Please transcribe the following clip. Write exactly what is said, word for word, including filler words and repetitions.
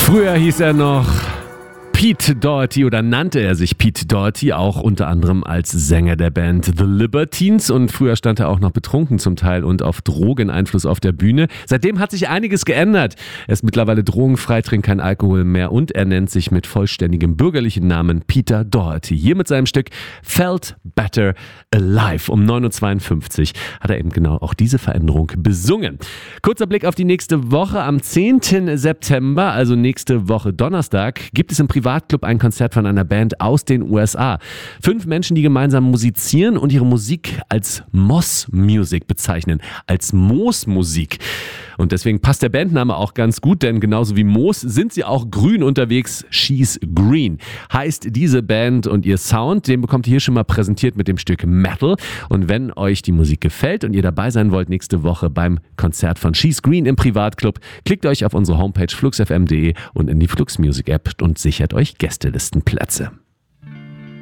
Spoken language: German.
Früher hieß er noch Pete Doherty oder nannte er sich Pete Doherty, auch unter anderem als Sänger der Band The Libertines, und früher stand er auch noch betrunken zum Teil und auf Drogeneinfluss auf der Bühne. Seitdem hat sich einiges geändert. Er ist mittlerweile drogenfrei, trinkt kein Alkohol mehr und er nennt sich mit vollständigem bürgerlichen Namen Peter Doherty. Hier mit seinem Stück Felt Better Alive um neun Uhr zweiundfünfzig hat er eben genau auch diese Veränderung besungen. Kurzer Blick auf die nächste Woche. Am zehnten September, also nächste Woche Donnerstag, gibt es im Privatclub ein Konzert von einer Band aus den U S A. Fünf Menschen, die gemeinsam musizieren und ihre Musik als Moss Music bezeichnen, als Moosmusik. Und deswegen passt der Bandname auch ganz gut, denn genauso wie Moos sind sie auch grün unterwegs. She's Green heißt diese Band und ihr Sound, den bekommt ihr hier schon mal präsentiert mit dem Stück Metal. Und wenn euch die Musik gefällt und ihr dabei sein wollt nächste Woche beim Konzert von She's Green im Privatclub, klickt euch auf unsere Homepage flux f m punkt de und in die Flux Music App und sichert euch Gästelistenplätze.